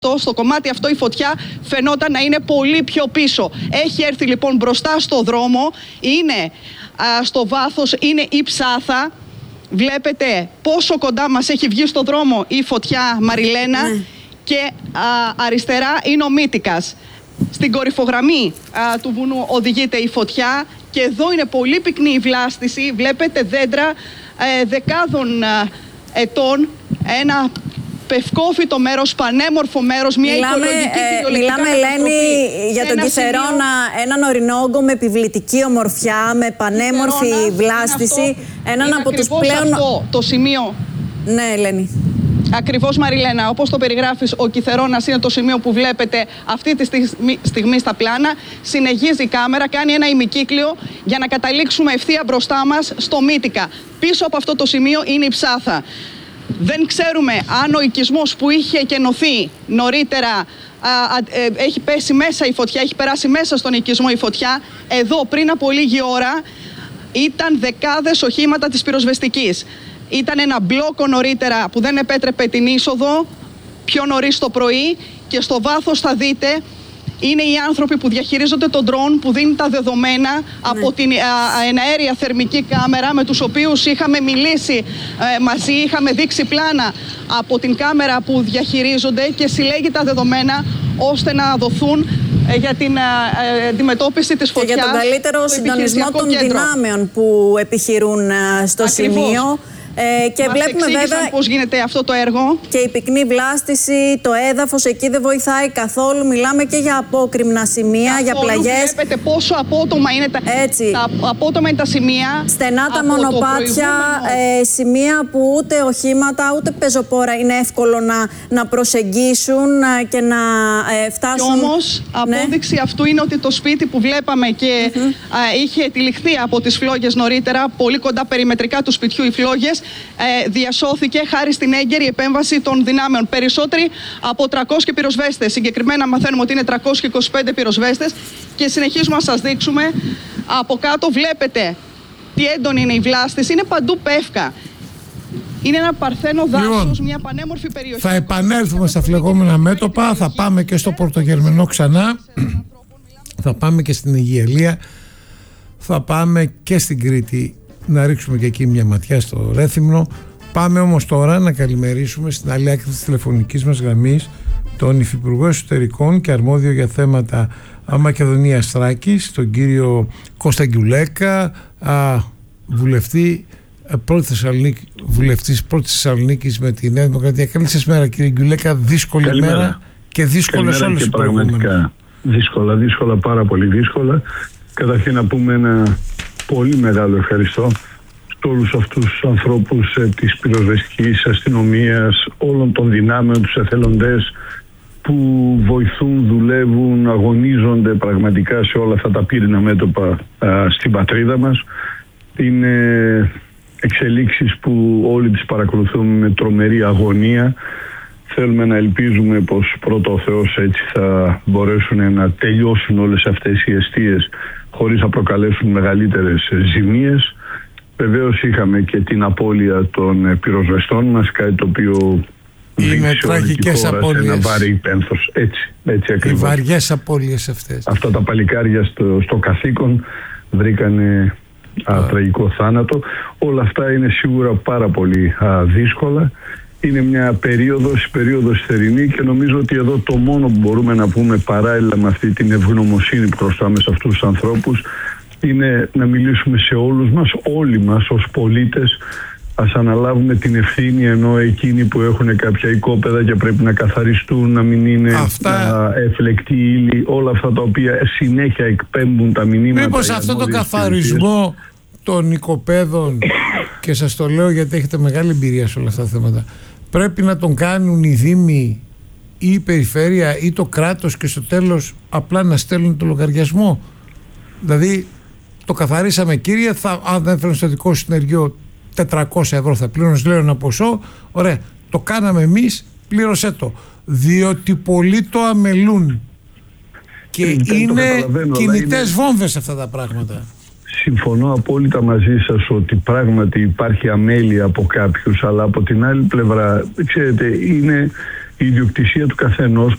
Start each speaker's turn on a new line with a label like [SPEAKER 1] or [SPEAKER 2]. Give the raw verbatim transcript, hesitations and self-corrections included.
[SPEAKER 1] Στο κομμάτι αυτό η φωτιά φαινόταν να είναι πολύ πιο πίσω. Έχει έρθει λοιπόν μπροστά στο δρόμο, είναι α, στο βάθος, είναι η Ψάθα. Βλέπετε πόσο κοντά μας έχει βγει στο δρόμο η φωτιά, Μαριλένα, ναι. Και α, αριστερά είναι ο Μύτικας. Στην κορυφογραμμή α, του βουνού οδηγείται η φωτιά και εδώ είναι πολύ πυκνή η βλάστηση. Βλέπετε δέντρα ε, δεκάδων α, ετών, ένα πευκόφυτο μέρος, πανέμορφο μέρος, μια
[SPEAKER 2] μιλάμε,
[SPEAKER 1] οικολογική
[SPEAKER 2] ε, Μιλάμε, Ελένη, για τον Κιθερώνα, σημείο... έναν ορεινό όγκο με επιβλητική ομορφιά, με πανέμορφη βλάστηση.
[SPEAKER 1] Είναι
[SPEAKER 2] έναν
[SPEAKER 1] είναι
[SPEAKER 2] από τους πλέον...
[SPEAKER 1] αυτό το σημείο.
[SPEAKER 2] Ναι, Ελένη.
[SPEAKER 1] Ακριβώς, Μαριλένα, όπως το περιγράφεις, ο Κιθερώνας είναι το σημείο που βλέπετε αυτή τη στιγμή, στιγμή στα πλάνα. Συνεχίζει η κάμερα, κάνει ένα ημικύκλιο για να καταλήξουμε ευθεία μπροστά μας στο Μύτικα. Πίσω από αυτό το σημείο είναι η Ψάθα. Δεν ξέρουμε αν ο οικισμός που είχε εκενωθεί νωρίτερα α, α, ε, έχει πέσει μέσα η φωτιά, έχει περάσει μέσα στον οικισμό η φωτιά. Εδώ πριν από λίγη ώρα ήταν δεκάδες οχήματα της πυροσβεστικής. Ήταν ένα μπλόκο νωρίτερα που δεν επέτρεπε την είσοδο πιο νωρίς το πρωί και στο βάθος θα δείτε είναι οι άνθρωποι που διαχειρίζονται τον ντρόν που δίνει τα δεδομένα ναι. από την εναέρια θερμική κάμερα με τους οποίους είχαμε μιλήσει ε, μαζί, είχαμε δείξει πλάνα από την κάμερα που διαχειρίζονται και συλλέγει τα δεδομένα ώστε να δοθούν ε, για την ε, αντιμετώπιση της φωτιάς.
[SPEAKER 2] Και για τον καλύτερο συντονισμό των κέντρο. δυνάμεων που επιχειρούν ε, στο Ακριβώς. σημείο. Ε, και
[SPEAKER 1] Μας
[SPEAKER 2] βλέπουμε βέβαια
[SPEAKER 1] πώς γίνεται αυτό το έργο.
[SPEAKER 2] Και η πυκνή βλάστηση, το έδαφος εκεί δεν βοηθάει καθόλου. Μιλάμε και για απόκρημνα σημεία, καθόλου, για πλαγιές.
[SPEAKER 1] Βλέπετε πόσο απότομα είναι τα,
[SPEAKER 2] Έτσι.
[SPEAKER 1] τα, απότομα είναι τα σημεία.
[SPEAKER 2] Στενά τα μονοπάτια, ε, σημεία που ούτε οχήματα ούτε πεζοπόρα είναι εύκολο να, να προσεγγίσουν και να ε, φτάσουν.
[SPEAKER 1] Και όμως
[SPEAKER 2] ναι.
[SPEAKER 1] απόδειξη αυτού είναι ότι το σπίτι που βλέπαμε και mm-hmm. α, είχε τυλιχθεί από τις φλόγες νωρίτερα, πολύ κοντά περιμετρικά του σπιτιού οι φλόγες, Ε, διασώθηκε χάρη στην έγκαιρη επέμβαση των δυνάμεων. Περισσότεροι από τριακόσιοι πυροσβέστες. Συγκεκριμένα μαθαίνουμε ότι είναι τριακόσιοι είκοσι πέντε πυροσβέστες και συνεχίζουμε να σας δείξουμε. Από κάτω βλέπετε τι έντονη είναι η βλάστηση. Είναι παντού πεύκα. Είναι ένα παρθένο δάσος, λοιπόν, μια πανέμορφη περιοχή.
[SPEAKER 3] Θα επανέλθουμε στα φλεγόμενα μέτωπα. Θα πάμε και στο Πρωτογερμενό ξανά. Θα πάμε και στην Αιγιαλία. Θα πάμε και στην Κρήτη. Να ρίξουμε και εκεί μια ματιά στο Ρέθυμνο. Πάμε όμως τώρα να καλημερίσουμε στην άλλη άκρη της τηλεφωνικής μας γραμμής τον Υφυπουργό Εσωτερικών και αρμόδιο για θέματα Μακεδονίας Θράκης, τον κύριο Κώστα Γκιουλέκα, βουλευτή πρώτη Θεσσαλονίκη, βουλευτής πρώτης Θεσσαλονίκης με τη Νέα Δημοκρατία. Καλή σας μέρα, κύριε Γκιουλέκα. Δύσκολη Καλημέρα. μέρα και δύσκολες όλες οι προηγούμενες.
[SPEAKER 4] Δύσκολα, δύσκολα, πάρα πολύ δύσκολα. Καταρχήν να πούμε ένα πολύ μεγάλο ευχαριστώ σε όλους αυτούς τους ανθρώπους ε, της πυροσβεστικής αστυνομίας, όλων των δυνάμεων, τους εθελοντές που βοηθούν, δουλεύουν, αγωνίζονται πραγματικά σε όλα αυτά τα πύρινα μέτωπα α, στην πατρίδα μας. Είναι εξελίξεις που όλοι τις παρακολουθούμε με τρομερή αγωνία. Θέλουμε να ελπίζουμε πως πρώτο ο Θεός έτσι θα μπορέσουν να τελειώσουν όλες αυτές οι αιστείες χωρίς να προκαλέσουν μεγαλύτερες ζημίες. Βεβαίως είχαμε και την απώλεια των πυροσβεστών μας, κάτι το οποίο
[SPEAKER 3] είναι τραγικές απώλειες.
[SPEAKER 4] Ένα βαρύ πένθος. Έτσι, έτσι ακριβώς.
[SPEAKER 3] Οι βαριές απώλειες αυτές.
[SPEAKER 4] Αυτά τα παλικάρια στο, στο καθήκον βρήκανε α, τραγικό θάνατο. Όλα αυτά είναι σίγουρα πάρα πολύ α, δύσκολα. Είναι μια περίοδος, περίοδος θερινή και νομίζω ότι εδώ το μόνο που μπορούμε να πούμε παράλληλα με αυτή την ευγνωμοσύνη που χρωστάμε σε αυτούς τους ανθρώπους είναι να μιλήσουμε σε όλους μας, όλοι μας ως πολίτες. Ας αναλάβουμε την ευθύνη, ενώ εκείνοι που έχουν κάποια οικόπεδα και πρέπει να καθαριστούν, να μην είναι αυτά... εφλεκτή ύλη, όλα αυτά τα οποία συνέχεια εκπέμπουν τα μηνύματα.
[SPEAKER 3] Μήπως αυτό το καθαρισμό των οικοπαίδων, και σας το λέω γιατί έχετε μεγάλη εμπειρία σε όλα αυτά τα θέματα, πρέπει να τον κάνουν οι δήμοι ή η περιφέρεια ή το κράτος και στο τέλος απλά να στέλνουν το λογαριασμό? Δηλαδή το καθαρίσαμε, κύριε, θα, αν δεν έφεραν στο δικό σου συνεργείο τετρακόσια ευρώ θα πλήρωνες, λέω ένα ποσό, ωραία, το κάναμε εμείς, πλήρωσέ το, διότι πολλοί το αμελούν και ε, είναι κινητές είναι... βόμβες αυτά τα πράγματα.
[SPEAKER 4] Συμφωνώ απόλυτα μαζί σας ότι πράγματι υπάρχει αμέλεια από κάποιους, αλλά από την άλλη πλευρά, ξέρετε, είναι η ιδιοκτησία του καθενός